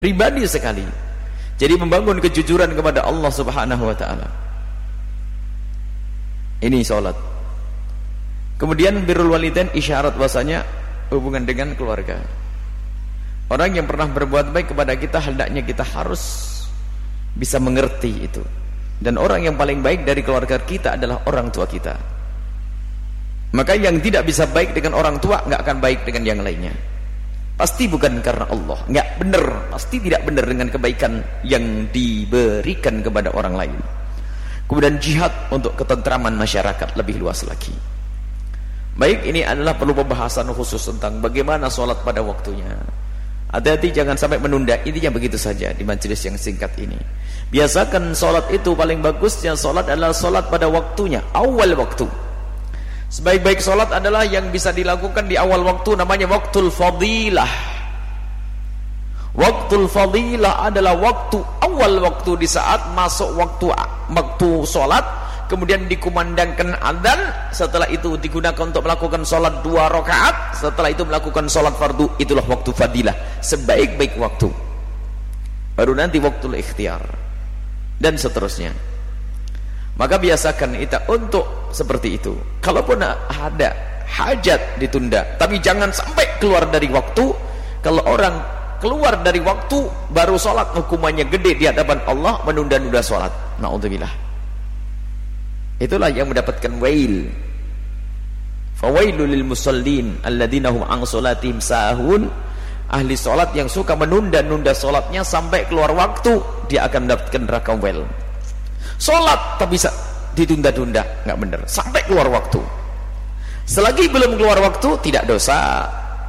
pribadi sekali. Jadi membangun kejujuran kepada Allah Subhanahu wa taala. Ini salat. Kemudian birrul walidain, isyarat bahasanya hubungan dengan keluarga. Orang yang pernah berbuat baik kepada kita, hendaknya kita harus bisa mengerti itu. Dan orang yang paling baik dari keluarga kita adalah orang tua kita. Maka yang tidak bisa baik dengan orang tua nggak akan baik dengan yang lainnya. Pasti bukan karena Allah, nggak benar, pasti tidak benar dengan kebaikan yang diberikan kepada orang lain. Kemudian jihad untuk ketentraman masyarakat lebih luas lagi. Baik, ini adalah perlu pembahasan khusus tentang bagaimana sholat pada waktunya. Hati-hati jangan sampai menunda, intinya begitu saja di majelis yang singkat ini. Biasakan sholat itu, paling bagusnya sholat adalah sholat pada waktunya, awal waktu. Sebaik-baik sholat adalah yang bisa dilakukan di awal waktu, namanya waktul fadilah. Waktul fadilah adalah waktu, awal waktu, di saat masuk waktu sholat, kemudian dikumandangkan adzan, setelah itu digunakan untuk melakukan sholat 2 rakaat, setelah itu melakukan sholat fardu, itulah waktu fadilah, sebaik-baik waktu. Baru nanti waktul ikhtiar, dan seterusnya. Maka biasakan kita untuk seperti itu. Kalaupun ada hajat ditunda, tapi jangan sampai keluar dari waktu. Kalau orang keluar dari waktu baru sholat, hukumannya gede di hadapan Allah, menunda-nunda sholat. Na'udzubillah. Itulah yang mendapatkan wail. Fawailul lil musallin alladzina hum an sholatihim sahun. Ahli sholat yang suka menunda-nunda sholatnya sampai keluar waktu, dia akan mendapatkan neraka wail. Sholat tak bisa ditunda-tunda, nggak benar, sampai keluar waktu. Selagi belum keluar waktu tidak dosa,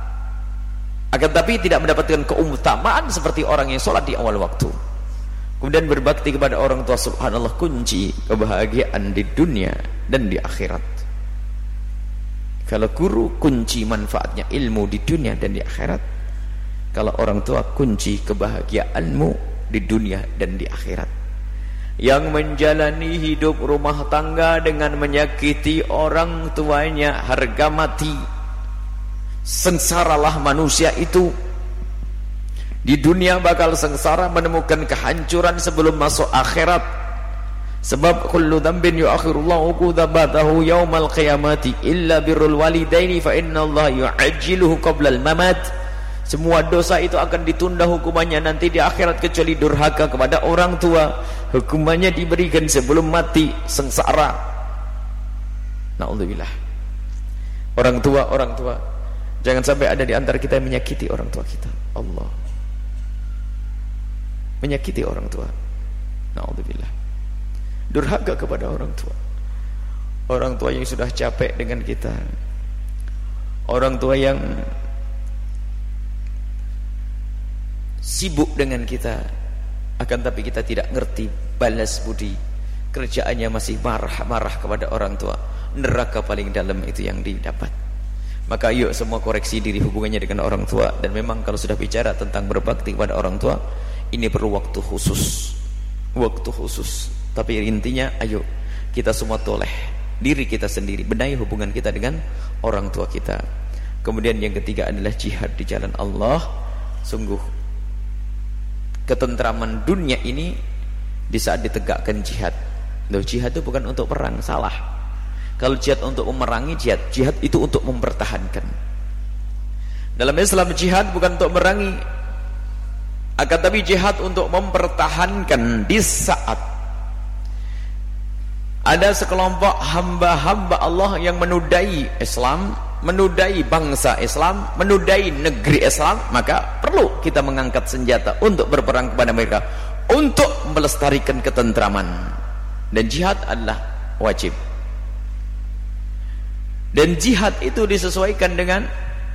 akan tapi tidak mendapatkan keutamaan seperti orang yang sholat di awal waktu. Kemudian berbakti kepada orang tua, subhanallah, kunci kebahagiaan di dunia dan di akhirat. Kalau guru, kunci manfaatnya ilmu di dunia dan di akhirat. Kalau orang tua, kunci kebahagiaanmu di dunia dan di akhirat. Yang menjalani hidup rumah tangga dengan menyakiti orang tuanya, harga mati. Sengsaralah manusia itu. Di dunia bakal sengsara, menemukan kehancuran sebelum masuk akhirat. Sebab kullu dzambin yu'akhirullahu uqubatahu yaumal qiyamati illa birrul walidaini fa innallaha yu'ajjiluhu qabla al-mamat. Semua dosa itu akan ditunda hukumannya nanti di akhirat, kecuali durhaka kepada orang tua. Hukumannya diberikan sebelum mati, sengsara. Na'udzubillah. Orang tua, jangan sampai ada di antara kita yang menyakiti orang tua kita. Allah, menyakiti orang tua. Na'udzubillah. Durhaka kepada orang tua. Orang tua yang sudah capek dengan kita. Orang tua yang sibuk dengan kita, akan tapi kita tidak ngerti balas budi. Kerjaannya masih marah-marah kepada orang tua. Neraka paling dalam itu yang didapat. Maka yuk semua koreksi diri hubungannya dengan orang tua. Dan memang kalau sudah bicara tentang berbakti kepada orang tua, ini perlu waktu khusus. Waktu khusus. Tapi intinya ayo kita semua toleh diri kita sendiri, benahi hubungan kita dengan orang tua kita. Kemudian yang ketiga adalah jihad di jalan Allah. Sungguh ketentraman dunia ini di saat ditegakkan jihad. Loh, jihad itu bukan untuk perang, salah. Kalau jihad untuk memerangi, jihad itu untuk mempertahankan. Dalam Islam jihad bukan untuk memerangi, akan tapi jihad untuk mempertahankan. Di saat ada sekelompok hamba-hamba Allah yang menudai Islam, menudai bangsa Islam, menudai negeri Islam, maka perlu kita mengangkat senjata untuk berperang kepada mereka, untuk melestarikan ketentraman. Dan jihad adalah wajib. Dan jihad itu disesuaikan dengan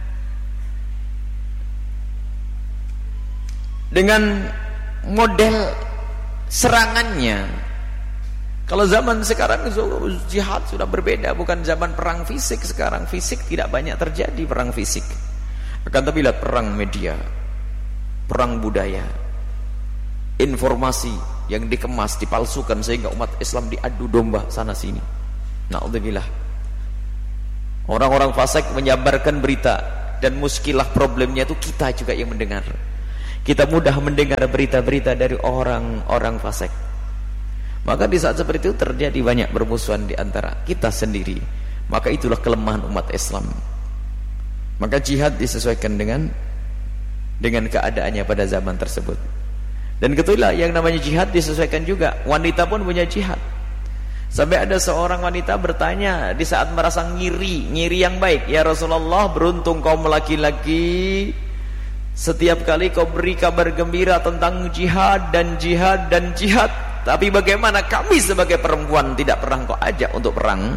model serangannya. Kalau zaman sekarang jihad sudah berbeda, bukan zaman perang fisik sekarang. Fisik tidak banyak terjadi perang fisik. Akan tapi lihat perang media, perang budaya, informasi yang dikemas, dipalsukan sehingga umat Islam diadu domba sana sini. Na'udzubillah. Orang-orang fasik menyabarkan berita dan muskilah problemnya itu kita juga yang mendengar. Kita mudah mendengar berita-berita dari orang-orang fasik. Maka di saat seperti itu terjadi banyak permusuhan di antara kita sendiri. Maka itulah kelemahan umat Islam. Maka jihad disesuaikan dengan keadaannya pada zaman tersebut. Dan ketulah yang namanya jihad disesuaikan juga. Wanita pun punya jihad. Sampai ada seorang wanita bertanya di saat merasa ngiri yang baik, "Ya Rasulullah, beruntung kaum laki-laki, setiap kali kau beri kabar gembira tentang jihad dan jihad dan jihad, tapi bagaimana kami sebagai perempuan tidak pernah kau ajak untuk perang?"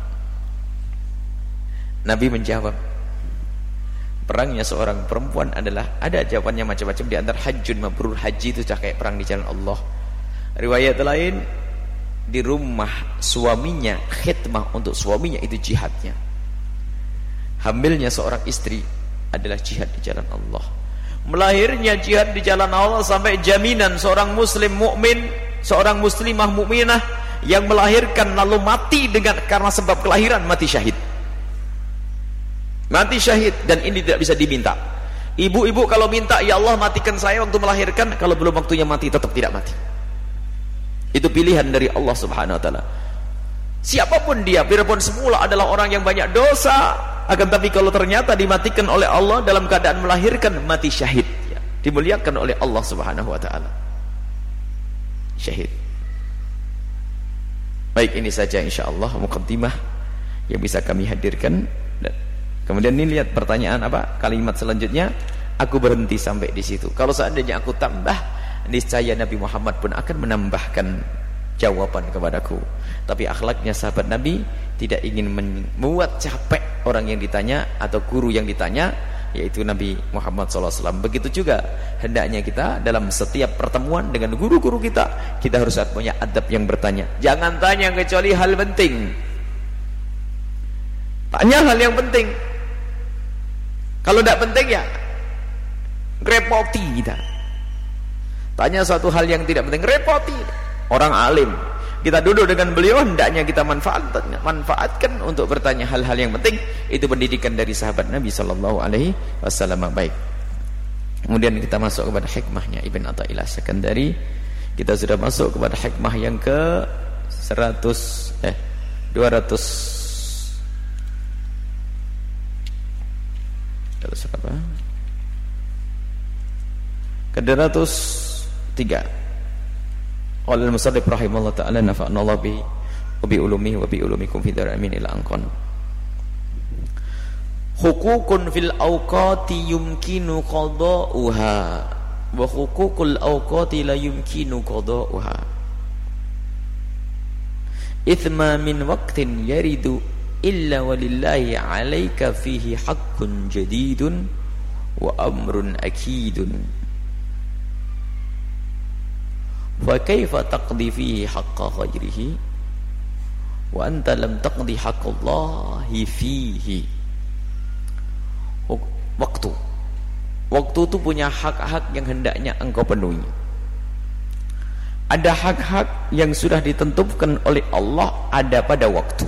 Nabi menjawab, perangnya seorang perempuan adalah, ada jawabannya macam-macam, di antara hajjun mabrur, haji itu kayak perang di jalan Allah. Riwayat lain, di rumah suaminya, khidmah untuk suaminya, itu jihadnya. Hamilnya seorang istri adalah jihad di jalan Allah. Melahirnya jihad di jalan Allah, sampai jaminan seorang muslim mukmin, seorang muslimah mukminah yang melahirkan lalu mati karena sebab kelahiran, mati syahid. Mati syahid, dan ini tidak bisa diminta. Ibu-ibu kalau minta, "Ya Allah matikan saya waktu melahirkan," kalau belum waktunya mati tetap tidak mati. Itu pilihan dari Allah Subhanahu wa taala. Siapapun dia, biarpun semula adalah orang yang banyak dosa, akan tapi kalau ternyata dimatikan oleh Allah dalam keadaan melahirkan, mati syahid, ya, dimuliakan oleh Allah Subhanahu wa taala. Syahid. Baik, ini saja insyaallah muqaddimah yang bisa kami hadirkan. Kemudian ini lihat pertanyaan apa? Kalimat selanjutnya, aku berhenti sampai di situ. Kalau seandainya aku tambah, niscaya Nabi Muhammad pun akan menambahkan jawaban kepadaku. Tapi akhlaknya sahabat Nabi tidak ingin membuat capek orang yang ditanya atau guru yang ditanya, yaitu Nabi Muhammad SAW. Begitu juga hendaknya kita dalam setiap pertemuan dengan guru-guru kita harus punya adab yang bertanya. Jangan tanya kecuali hal penting. Tanya hal yang penting. Kalau tidak penting ya repoti kita. Tanya suatu hal yang tidak penting, repoti orang alim. Kita duduk dengan beliau, hendaknya kita manfaatkan untuk bertanya hal-hal yang penting. Itu pendidikan dari sahabat Nabi sallallahu alaihi wasallam. Baik. Kemudian kita masuk kepada hikmahnya Ibn Athaillah Sekandari. Kita sudah masuk kepada hikmah yang ke 200 berapa? Ke 203. Qala al-musannif rahimahullah ta'ala nafa'ana Allah bi wa bi ulumihi wa bi ulumikum fi dar amin ila anqan. Hukukun fil awqati yumkinu qada'uha wa hukukul awqati la yumkinu qada'uha. Ithma min waqtin yaridu illa walillahi 'alaika fihi haqqun jadidun wa amrun akidun. Fa kaifa taqdi fihi haqqa ghayrihi wa anta lam taqdi haqqallahi fihi. Waktu itu punya hak-hak yang hendaknya engkau penuhi. Ada hak-hak yang sudah ditentukan oleh Allah ada pada waktu.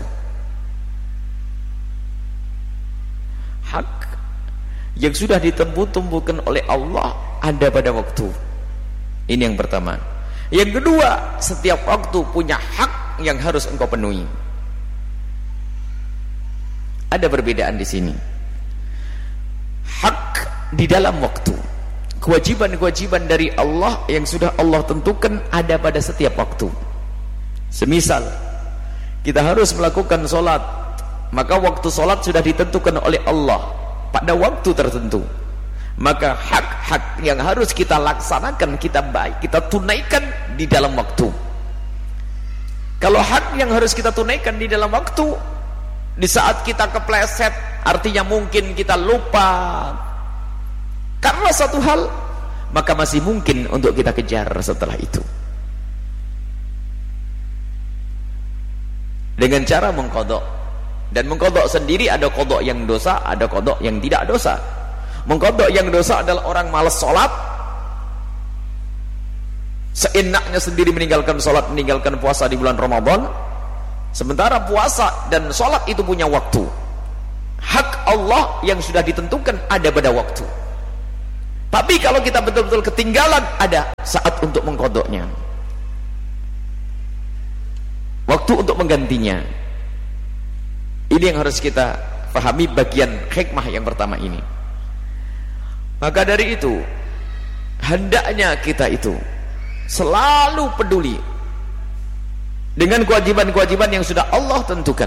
Hak yang sudah ditumbuhkan oleh Allah ada pada waktu. Ini yang pertama. Yang kedua, setiap waktu punya hak yang harus engkau penuhi. Ada perbedaan di sini. Hak di dalam waktu, kewajiban-kewajiban dari Allah yang sudah Allah tentukan ada pada setiap waktu. Semisal kita harus melakukan sholat, maka waktu sholat sudah ditentukan oleh Allah pada waktu tertentu. Maka hak-hak yang harus kita laksanakan, kita tunaikan di dalam waktu. Kalau hak yang harus kita tunaikan di dalam waktu, di saat kita kepleset, artinya mungkin kita lupa karena satu hal, maka masih mungkin untuk kita kejar setelah itu dengan cara mengqadha. Dan mengqadha sendiri ada qadha yang dosa, ada qadha yang tidak dosa. Mengqadha yang dosa adalah orang malas sholat, seenaknya sendiri meninggalkan sholat, meninggalkan puasa di bulan Ramadan, sementara puasa dan sholat itu punya waktu. Hak Allah yang sudah ditentukan ada pada waktu. Tapi kalau kita betul-betul ketinggalan, ada saat untuk mengkodoknya, waktu untuk menggantinya. Ini yang harus kita pahami, bagian hikmah yang pertama ini. Maka dari itu, hendaknya kita itu selalu peduli dengan kewajiban-kewajiban yang sudah Allah tentukan,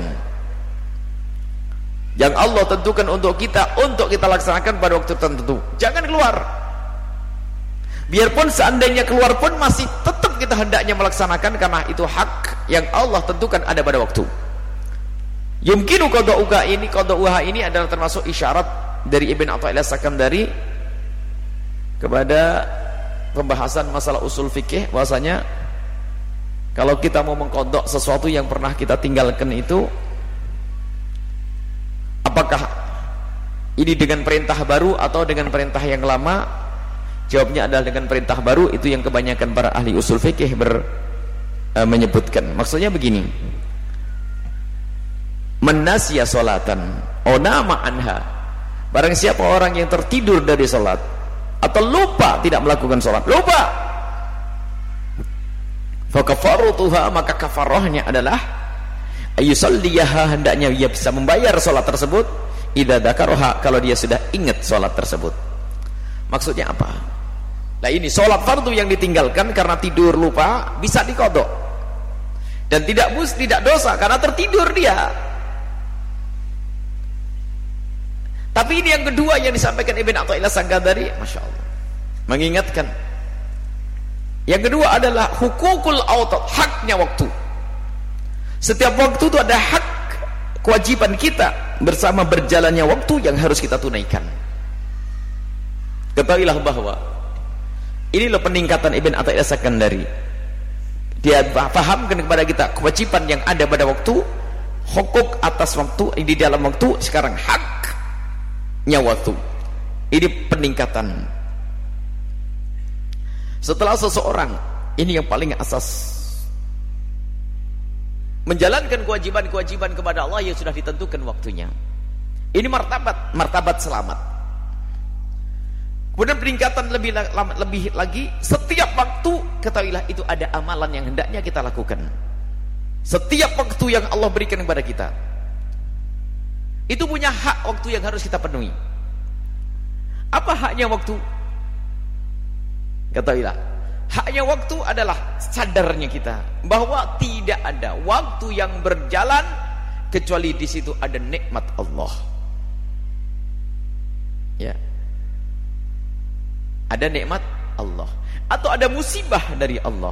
yang Allah tentukan untuk kita laksanakan pada waktu tertentu. Jangan keluar. Biarpun seandainya keluar pun masih tetap kita hendaknya melaksanakan, karena itu hak yang Allah tentukan ada pada waktu. Yumkinu qada'uha ini adalah termasuk isyarat dari Ibn Athaillah Sakandari kepada pembahasan masalah usul fikih, bahwasanya kalau kita mau mengqada' sesuatu yang pernah kita tinggalkan itu, apakah ini dengan perintah baru atau dengan perintah yang lama? Jawabnya adalah dengan perintah baru. Itu yang kebanyakan para ahli usul fikih menyebutkan. Maksudnya begini, menasya salatan nama anha, barang siapa orang yang tertidur dari salat atau lupa tidak melakukan salat, lupa, fa kafaratuha, maka kafarahnya adalah ayusalliyaha, hendaknya dia bisa membayar salat tersebut idza dzakaraha, kalau dia sudah ingat salat tersebut. Maksudnya apa? Nah, ini salat fardu yang ditinggalkan karena tidur lupa bisa diqadha, dan tidak dosa karena tertidur dia. Tapi ini yang kedua yang disampaikan Ibn Athaillah Sakandari, Masya Allah, mengingatkan yang kedua adalah hukukul awqat, haknya waktu. Setiap waktu itu ada hak, kewajiban kita bersama berjalannya waktu yang harus kita tunaikan. Ketahuilah bahwa inilah peningkatan Ibn Athaillah Sakandari. Dia fahamkan kepada kita kewajiban yang ada pada waktu, hukuk atas waktu, di dalam waktu, sekarang haknya waktu. Ini peningkatan. Setelah seseorang, ini yang paling asas, menjalankan kewajiban-kewajiban kepada Allah yang sudah ditentukan waktunya. Ini martabat selamat. Kemudian peningkatan lebih lagi, setiap waktu ketahuilah itu ada amalan yang hendaknya kita lakukan. Setiap waktu yang Allah berikan kepada kita, itu punya hak waktu yang harus kita penuhi. Apa haknya waktu? Ketahuilah, haknya waktu adalah sadarnya kita bahwa tidak ada waktu yang berjalan kecuali di situ ada nikmat Allah. Ya. Ada nikmat Allah atau ada musibah dari Allah.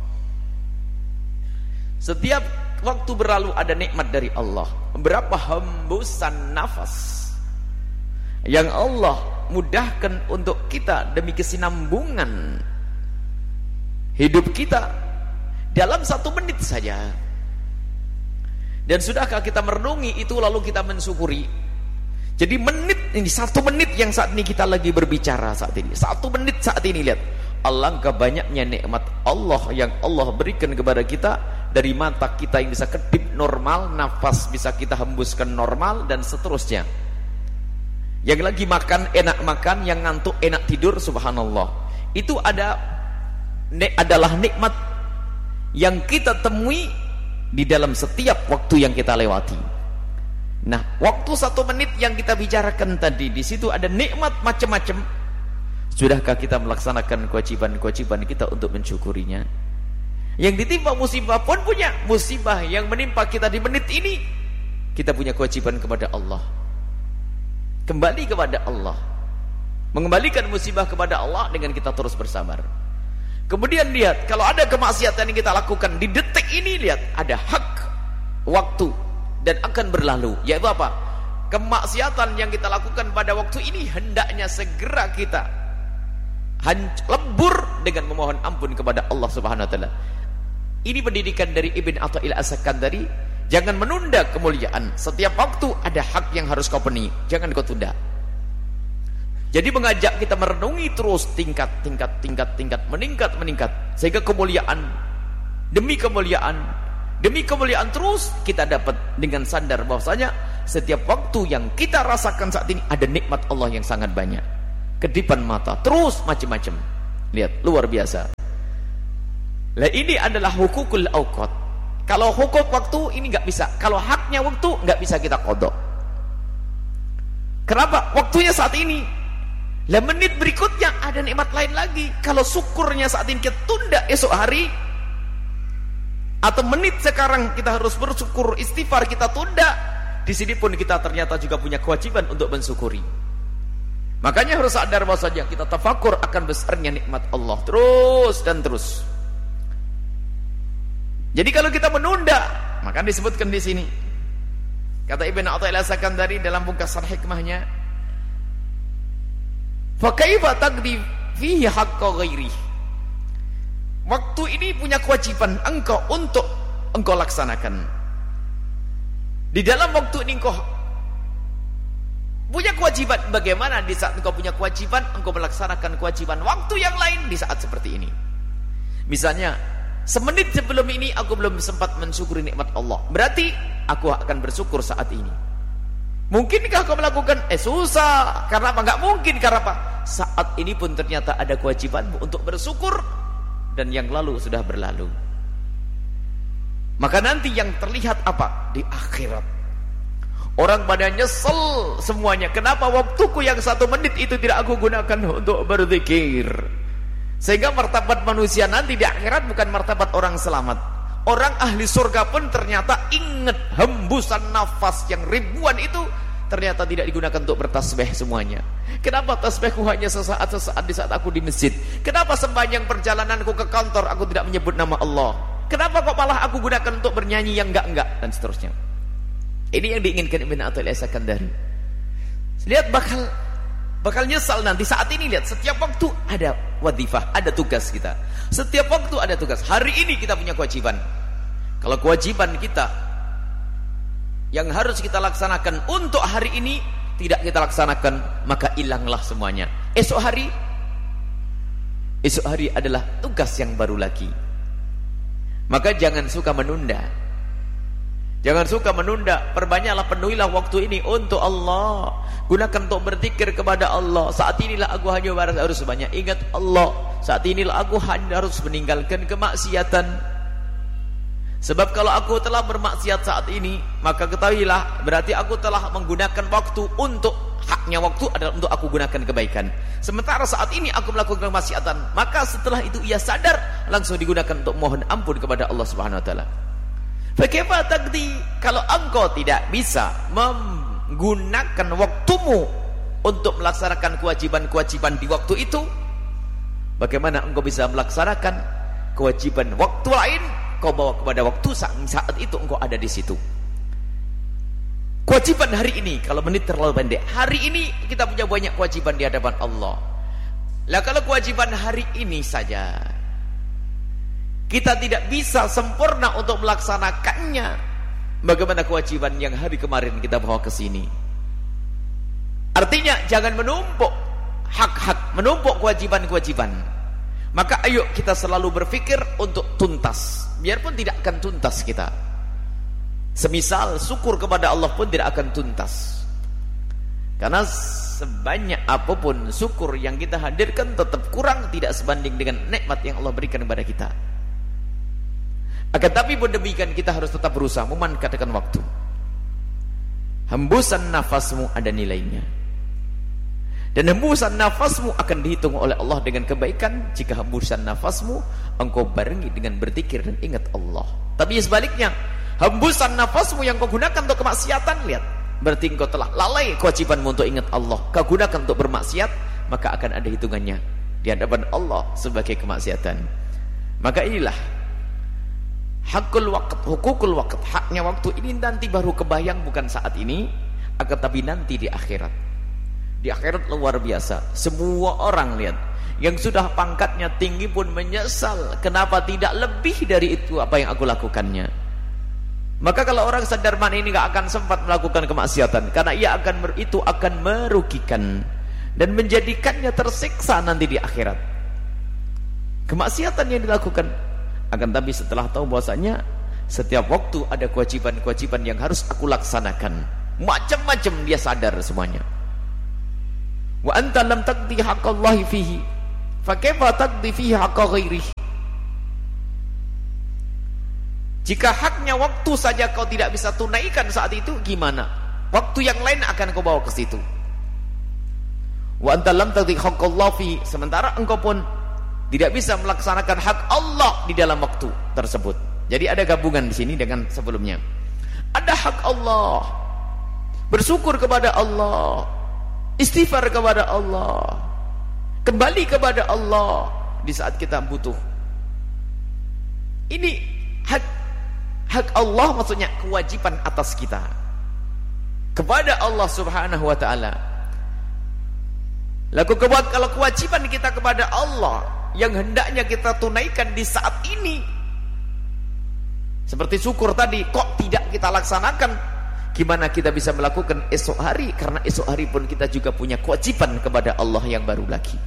Setiap waktu berlalu ada nikmat dari Allah. Berapa hembusan nafas yang Allah mudahkan untuk kita demi kesinambungan hidup kita dalam 1 menit saja. Dan sudahkah kita merenungi itu lalu kita mensyukuri? Jadi menit ini, 1 menit yang saat ini kita lagi berbicara saat ini, 1 menit saat ini, lihat alangkah banyaknya nikmat Allah yang Allah berikan kepada kita. Dari mata kita yang bisa kedip normal, nafas bisa kita hembuskan normal, dan seterusnya. Yang lagi makan enak makan, yang ngantuk enak tidur, subhanallah. Itu adalah nikmat yang kita temui di dalam setiap waktu yang kita lewati. Nah, waktu 1 menit yang kita bicarakan tadi, di situ ada nikmat macam-macam. Sudahkah kita melaksanakan kewajiban-kewajiban kita untuk mensyukurinya? Yang ditimpa musibah pun punya musibah yang menimpa kita di menit ini, kita punya kewajiban kepada Allah. Kembali kepada Allah, mengembalikan musibah kepada Allah dengan kita terus bersabar. Kemudian lihat, kalau ada kemaksiatan yang kita lakukan di detik ini, lihat ada hak waktu dan akan berlalu, yaitu apa? Kemaksiatan yang kita lakukan pada waktu ini hendaknya segera kita lebur dengan memohon ampun kepada Allah Subhanahu wa taala. Ini pendidikan dari Ibn Athaillah Sakandari. Jangan menunda kemuliaan. Setiap waktu ada hak yang harus kau penuhi, jangan kau tunda. Jadi mengajak kita merenungi terus, tingkat meningkat, sehingga kemuliaan demi kemuliaan terus kita dapat dengan sadar bahwasanya setiap waktu yang kita rasakan saat ini ada nikmat Allah yang sangat banyak. kedipan mata, terus macam-macam. Lihat, luar biasa. Lah ini adalah hukukul awqat. Kalau hukuk waktu ini nggak bisa. Kalau haknya waktu nggak bisa kita qadha. Kenapa? Waktunya saat ini. Lah menit berikutnya ada nikmat lain lagi. Kalau syukurnya saat ini kita tunda esok hari, atau menit sekarang kita harus bersyukur, istighfar kita tunda, di sini pun kita ternyata juga punya kewajiban untuk mensyukuri. Makanya harus sadar bahwasanya kita tafakur akan besarnya nikmat Allah terus dan terus. Jadi kalau kita menunda, maka disebutkan di sini. Kata Ibn Athaillah Sakandari dalam pungkasan hikmahnya, fa kaifa taqdi fihi haqqa ghairi. Waktu ini punya kewajiban engkau untuk engkau laksanakan. Di dalam waktu ini engkau punya kewajiban. Bagaimana di saat engkau punya kewajiban, engkau melaksanakan kewajiban waktu yang lain di saat seperti ini. Misalnya, semenit sebelum ini aku belum sempat mensyukuri nikmat Allah, berarti aku akan bersyukur saat ini. Mungkinkah kau melakukan? Susah. Karena apa? Enggak mungkin. Karena apa? Saat ini pun ternyata ada kewajibanmu untuk bersyukur, dan yang lalu sudah berlalu. Maka nanti yang terlihat apa? Di akhirat orang pada nyesel semuanya. Kenapa waktuku yang 1 menit itu tidak aku gunakan untuk berzikir? Sehingga martabat manusia nanti di akhirat bukan martabat orang selamat. Orang ahli surga pun ternyata ingat hembusan nafas yang ribuan itu ternyata tidak digunakan untuk bertasbih semuanya. Kenapa tasbihku hanya sesaat di saat aku di masjid? Kenapa sepanjang perjalananku ke kantor aku tidak menyebut nama Allah? Kenapa kok malah aku gunakan untuk bernyanyi yang enggak dan seterusnya? Ini yang diinginkan Ibn Athaillah Sakandari. Lihat bakal nyesal nanti. Saat ini lihat, setiap waktu ada wadifah, ada tugas kita. Setiap waktu ada tugas. Hari ini kita punya kewajiban. Kalau kewajiban kita yang harus kita laksanakan untuk hari ini tidak kita laksanakan, maka hilanglah semuanya. Esok hari adalah tugas yang baru lagi. Maka jangan suka menunda. Jangan suka menunda. Perbanyaklah, penuhilah waktu ini untuk Allah. Gunakan untuk berzikir kepada Allah. Saat inilah aku hanya harus banyak ingat Allah. Saat inilah aku hanya harus meninggalkan kemaksiatan. Sebab kalau aku telah bermaksiat saat ini, maka ketahuilah berarti aku telah menggunakan waktu untuk haknya waktu adalah untuk aku gunakan kebaikan. Sementara saat ini aku melakukan kemaksiatan, maka setelah itu ia sadar, langsung digunakan untuk mohon ampun kepada Allah Subhanahu wa taala. Bagaimana taqdi kalau engkau tidak bisa menggunakan waktumu untuk melaksanakan kewajiban-kewajiban di waktu itu, bagaimana engkau bisa melaksanakan kewajiban waktu lain kau bawa kepada waktu saat itu engkau ada di situ. Kewajiban hari ini, kalau menit terlalu pendek, hari ini kita punya banyak kewajiban di hadapan Allah. Lah kalau kewajiban hari ini saja kita tidak bisa sempurna untuk melaksanakannya, bagaimana kewajiban yang hari kemarin kita bawa ke sini? Artinya jangan menumpuk hak-hak, menumpuk kewajiban-kewajiban. Maka ayo kita selalu berpikir untuk tuntas, biarpun tidak akan tuntas kita. Semisal syukur kepada Allah pun tidak akan tuntas. Karena sebanyak apapun syukur yang kita hadirkan tetap kurang, tidak sebanding dengan nikmat yang Allah berikan kepada kita. Akan tapi pun demikian kita harus tetap berusaha memanfaatkan waktu. Hembusan nafasmu ada nilainya. Dan hembusan nafasmu akan dihitung oleh Allah dengan kebaikan jika hembusan nafasmu engkau barengi dengan berzikir dan ingat Allah. Tapi sebaliknya, hembusan nafasmu yang kau gunakan untuk kemaksiatan, lihat, berarti engkau telah lalai kewajibanmu untuk ingat Allah. Kau gunakan untuk bermaksiat, maka akan ada hitungannya di hadapan Allah sebagai kemaksiatan. Maka inilah hakul waqt, hukukul waqt, haknya waktu ini nanti baru kebayang, bukan saat ini, akan tapi nanti di akhirat. Di akhirat luar biasa. Semua orang lihat, yang sudah pangkatnya tinggi pun menyesal, kenapa tidak lebih dari itu apa yang aku lakukannya. Maka kalau orang sadar mana ini gak akan sempat melakukan kemaksiatan, karena ia itu akan merugikan dan menjadikannya tersiksa nanti di akhirat. Kemaksiatan yang dilakukan. Akan tapi setelah tahu bahwasanya setiap waktu ada kewajiban-kewajiban yang harus aku laksanakan, macam-macam dia sadar semuanya. Wa anta lam taqdi haqqallahi fihi, fa kaifa taqdi fihi haqqa ghairihi? Jika haknya waktu saja kau tidak bisa tunaikan saat itu, gimana? Waktu yang lain akan kau bawa ke situ. Wa anta lam taqdi haqqallahi fihi, sementara engkau pun tidak bisa melaksanakan hak Allah di dalam waktu tersebut. Jadi ada gabungan di sini dengan sebelumnya. Ada hak Allah, bersyukur kepada Allah, istighfar kepada Allah, kembali kepada Allah di saat kita butuh. Ini hak Allah, maksudnya kewajiban atas kita kepada Allah Subhanahu wa ta'ala. Lalu kalau kewajiban kita kepada Allah yang hendaknya kita tunaikan di saat ini, seperti syukur tadi, kok tidak kita laksanakan, gimana kita bisa melakukan esok hari? Karena esok hari pun kita juga punya kewajiban kepada Allah yang baru lagi.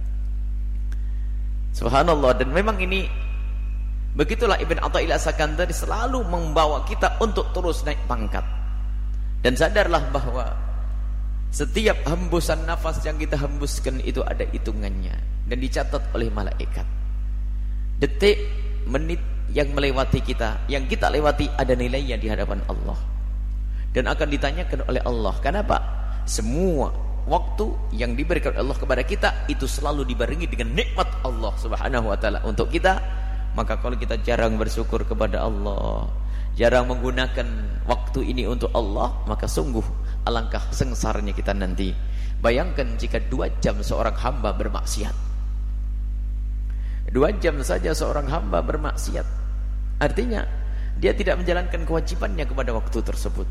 Subhanallah. Dan memang ini begitulah Ibn Athaillah As-Sakandari selalu membawa kita untuk terus naik pangkat. Dan sadarlah bahwa setiap hembusan nafas yang kita hembuskan itu ada hitungannya dan dicatat oleh malaikat. Detik, menit yang melewati kita, yang kita lewati ada nilainya di hadapan Allah dan akan ditanyakan oleh Allah. Kenapa? Semua waktu yang diberikan Allah kepada kita itu selalu dibarengi dengan nikmat Allah Subhanahu wa ta'ala untuk kita. Maka kalau kita jarang bersyukur kepada Allah, jarang menggunakan waktu ini untuk Allah, maka sungguh alangkah sengsaranya kita nanti. Bayangkan jika 2 jam seorang hamba bermaksiat, 2 jam saja seorang hamba bermaksiat, artinya dia tidak menjalankan kewajibannya kepada waktu tersebut.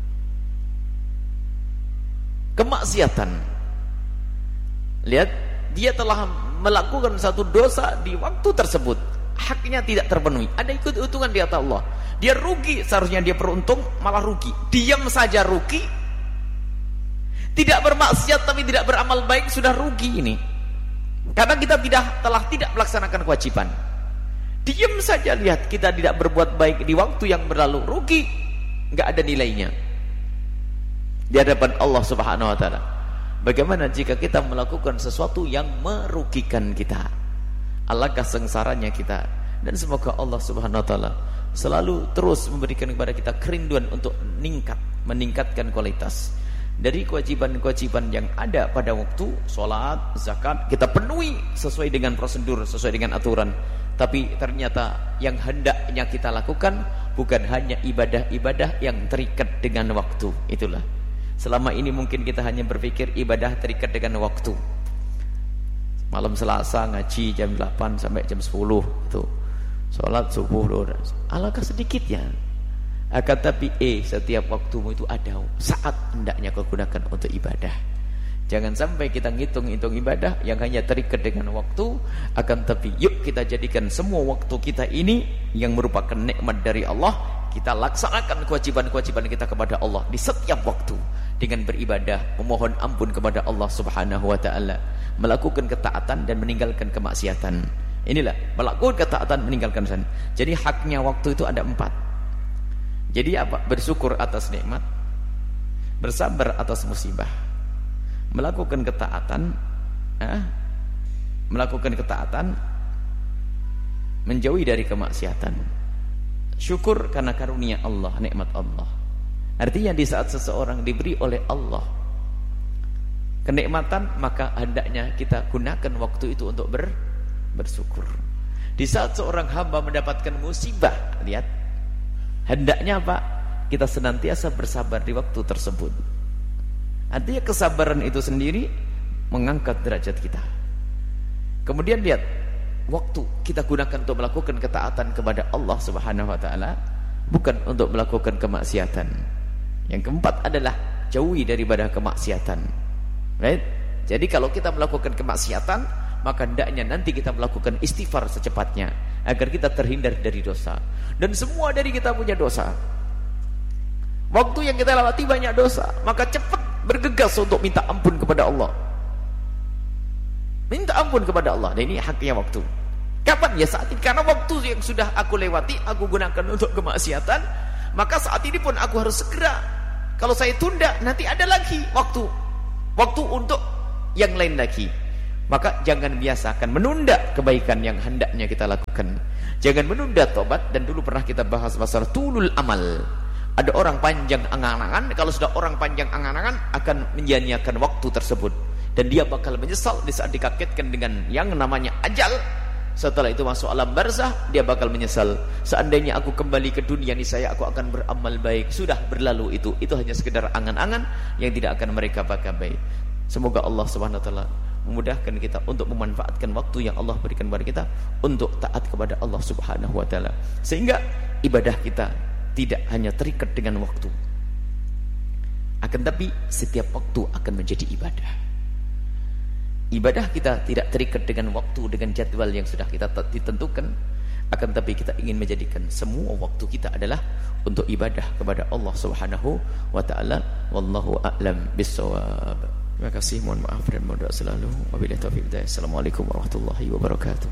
Kemaksiatan, lihat, dia telah melakukan satu dosa di waktu tersebut, haknya tidak terpenuhi, ada ikut hitungan di atas Allah. Dia rugi, seharusnya dia beruntung, malah rugi. Diam saja rugi. Tidak bermaksiat tapi tidak beramal baik sudah rugi ini. Karena kita telah tidak melaksanakan kewajiban. Diam saja, lihat, kita tidak berbuat baik di waktu yang berlalu, rugi, nggak ada nilainya di hadapan Allah Subhanahu wa ta'ala. Bagaimana jika kita melakukan sesuatu yang merugikan kita? Alangkah sengsaranya kita. Dan semoga Allah Subhanahu wa ta'ala selalu terus memberikan kepada kita kerinduan untuk meningkatkan kualitas dari kewajiban-kewajiban yang ada pada waktu. Sholat, zakat kita penuhi sesuai dengan prosedur, sesuai dengan aturan. Tapi ternyata yang hendaknya kita lakukan bukan hanya ibadah-ibadah yang terikat dengan waktu. Itulah, selama ini mungkin kita hanya berpikir ibadah terikat dengan waktu. Malam Selasa ngaji jam 8 sampai jam 10 itu sholat subuh, alangkah sedikitnya. Akan tapi setiap waktumu itu ada saat hendaknya kau gunakan untuk ibadah. Jangan sampai kita ngitung-ngitung ibadah yang hanya terikat dengan waktu. Akan tapi yuk kita jadikan semua waktu kita ini yang merupakan nikmat dari Allah. Kita laksanakan kewajiban-kewajiban kita kepada Allah di setiap waktu dengan beribadah, memohon ampun kepada Allah Subhanahu wa ta'ala, melakukan ketaatan dan meninggalkan kemaksiatan. Inilah melakukan ketaatan, meninggalkan kemaksiatan. Jadi haknya waktu itu ada 4. Jadi apa? Bersyukur atas nikmat, bersabar atas musibah, melakukan ketaatan, menjauhi dari kemaksiatan. Syukur karena karunia Allah, nikmat Allah. Artinya di saat seseorang diberi oleh Allah kenikmatan, maka hendaknya kita gunakan waktu itu untuk bersyukur. Di saat seorang hamba mendapatkan musibah, lihat, hendaknya apa? Kita senantiasa bersabar di waktu tersebut. Artinya kesabaran itu sendiri mengangkat derajat kita. Kemudian lihat, waktu kita gunakan untuk melakukan ketaatan kepada Allah Subhanahu wa ta'ala, bukan untuk melakukan kemaksiatan. Yang keempat adalah jauhi daripada kemaksiatan. Right? Jadi kalau kita melakukan kemaksiatan, maka hendaknya nanti kita melakukan istighfar secepatnya agar kita terhindar dari dosa. Dan semua dari kita punya dosa. Waktu yang kita lewati banyak dosa, maka cepat bergegas untuk minta ampun kepada Allah. Minta ampun kepada Allah. Dan ini haknya waktu. Kapan? Ya saat ini. Karena waktu yang sudah aku lewati, aku gunakan untuk kemaksiatan, maka saat ini pun aku harus segera. Kalau saya tunda, nanti ada lagi waktu untuk yang lain lagi. Maka jangan biasakan menunda kebaikan yang hendaknya kita lakukan. Jangan menunda tobat. Dan dulu pernah kita bahas masalah tulul amal. Ada orang panjang angan-angan. Kalau sudah orang panjang angan-angan, akan menyanyiakan waktu tersebut. Dan dia bakal menyesal di saat dikagetkan dengan yang namanya ajal. Setelah itu masuk alam barzah, dia bakal menyesal. Seandainya aku kembali ke dunia ini, aku akan beramal baik. Sudah berlalu itu hanya sekedar angan-angan yang tidak akan mereka pakai baik. Semoga Allah Subhanahu wa taala memudahkan kita untuk memanfaatkan waktu yang Allah berikan kepada kita untuk taat kepada Allah Subhanahu wa taala, sehingga ibadah kita tidak hanya terikat dengan waktu, akan tapi setiap waktu akan menjadi ibadah. Ibadah kita tidak terikat dengan waktu, dengan jadwal yang sudah kita ditentukan, akan tapi kita ingin menjadikan semua waktu kita adalah untuk ibadah kepada Allah Subhanahu wa taala. Wallahu a'lam bissawab. Terima kasih, mohon maaf dan mohon doa selalu. Wabillahi taufiq hidayah. Assalamualaikum warahmatullahi wabarakatuh.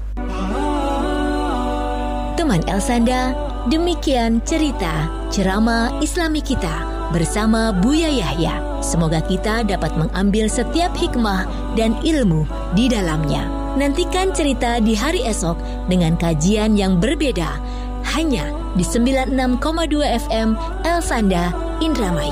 Teman Elsanda, demikian cerita ceramah Islami kita bersama Buya Yahya. Semoga kita dapat mengambil setiap hikmah dan ilmu di dalamnya. Nantikan cerita di hari esok dengan kajian yang berbeda, hanya di 96,2 FM Elsanda Indramayu.